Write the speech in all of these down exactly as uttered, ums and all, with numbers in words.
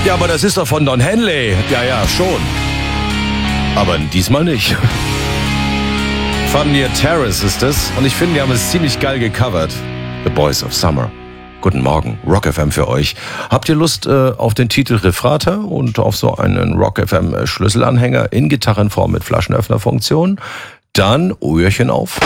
Ja, aber das ist doch von Don Henley. Ja, ja, schon. Aber diesmal nicht. Funnier Terrace ist es. Und ich finde, die haben es ziemlich geil gecovert. The Boys of Summer. Guten Morgen, Rock F M für euch. Habt ihr Lust äh, auf den Titel Riffrater und auf so einen Rock F M Schlüsselanhänger in Gitarrenform mit Flaschenöffnerfunktion? Dann Öhrchen auf.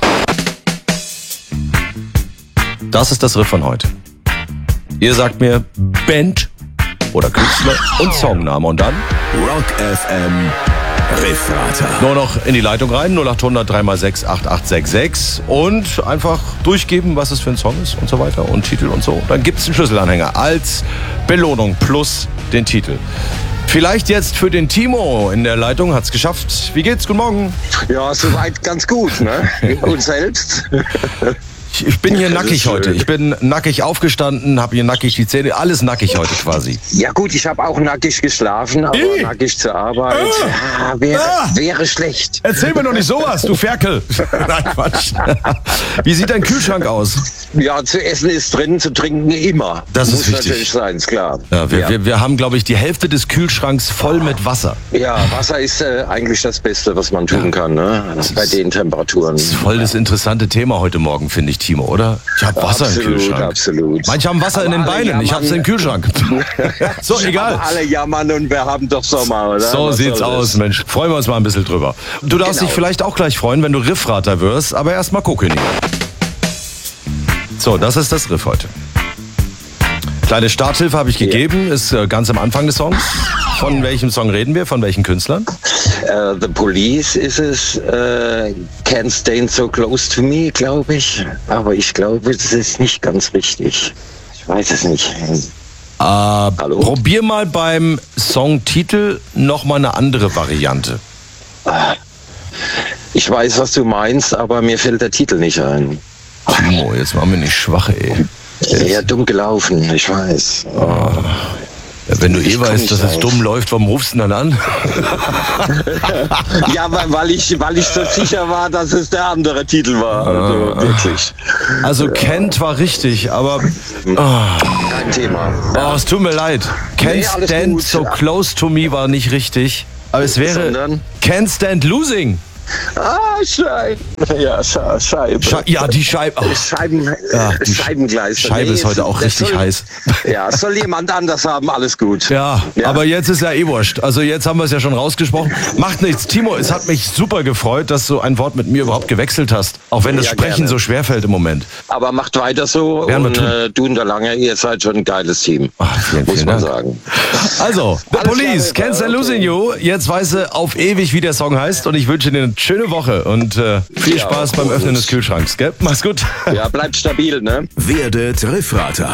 Das ist das Riff von heute. Ihr sagt mir Band oder Künstler und Songname und dann Rock F M Riffrater. Nur noch in die Leitung rein, null acht hundert drei mal sechs acht acht sechs sechs und einfach durchgeben, was es für ein Song ist und so weiter und Titel und so. Dann gibt's einen Schlüsselanhänger als Belohnung plus den Titel. Vielleicht jetzt für den Timo in der Leitung, hat's geschafft. Wie geht's? Guten Morgen. Ja, soweit ganz gut, ne? Und selbst? Ich bin hier nackig heute. Ich bin nackig aufgestanden, habe hier nackig die Zähne, alles nackig heute quasi. Ja gut, ich habe auch nackig geschlafen, aber Ih. nackig zur Arbeit Ah. ah, wäre, Ah. wäre schlecht. Erzähl mir doch nicht sowas, du Ferkel. Nein, Quatsch. Wie sieht dein Kühlschrank aus? Ja, zu essen ist drin, zu trinken immer. Das ist Muss wichtig. natürlich sein, ist klar. Ja, wir, ja. Wir, wir haben, glaube ich, die Hälfte des Kühlschranks voll mit Wasser. Ja, Wasser ist äh, eigentlich das Beste, was man tun kann, ne? Bei den Temperaturen. Das ist voll das interessante Thema heute Morgen, finde ich, Timo, oder? Ich habe Wasser Absolut, im Kühlschrank. absolut. Manche haben Wasser in den Aber alle Beinen, ich habe es im Kühlschrank. So, egal. Aber alle jammern und wir haben doch Sommer, oder? So Was sieht's soll aus, das? Mensch. Freuen wir uns mal ein bisschen drüber. Du darfst Genau. dich vielleicht auch gleich freuen, wenn du Riffrater wirst, aber erst mal gucken. So, das ist das Riff heute. Kleine Starthilfe habe ich gegeben, ist äh, ganz am Anfang des Songs. Von welchem Song reden wir? Von welchen Künstlern? Äh, The Police ist es. Äh, Can't Stand So Close to Me, glaube ich. Aber ich glaube, das ist nicht ganz richtig. Ich weiß es nicht. Äh, Hallo? probier mal beim Songtitel nochmal eine andere Variante. Ich weiß, was du meinst, aber mir fällt der Titel nicht ein. Timo, jetzt machen wir nicht schwach, ey. Sehr dumm gelaufen, ich weiß. Ja, wenn du eh komm weißt, nicht dass es drauf. dumm läuft, warum rufst du denn dann an? Ja, weil, weil, ich, weil ich so sicher war, dass es der andere Titel war. Also wirklich. Also Kent war richtig, aber Kein Thema. oh, es tut mir leid. Can't Nee, alles Stand gut. So Close to Me war nicht richtig. Aber es wäre Sondern? Can't Stand Losing. Ah, Scheibe. Ja, Sche Scheibe. Sche ja, die Scheibe. Oh. Scheiben, Ja, äh, die Sch- Scheibengleis. Scheibe ist heute auch das richtig soll, heiß. Ja, soll jemand anders haben, alles gut. Ja, Ja. aber jetzt ist ja eh wurscht. Also jetzt haben wir es ja schon rausgesprochen. Macht nichts. Timo, es hat mich super gefreut, dass du ein Wort mit mir überhaupt gewechselt hast. Auch wenn das Ja, Sprechen gerne. so schwer fällt im Moment. Aber macht weiter so Werden wir und tun. äh, du und der Lange, ihr seid schon ein geiles Team. Ach, vielen, muss vielen man Dank. sagen. Also, The Alles Police, klar, Can't Stand okay. Losing You. Jetzt weiß sie auf ewig, wie der Song heißt. Und ich wünsche dir eine schöne Woche und äh, viel Ja, Spaß beim gut. Öffnen des Kühlschranks. Gell? Mach's gut. Ja, bleibt stabil, ne? Werdet Riffrater.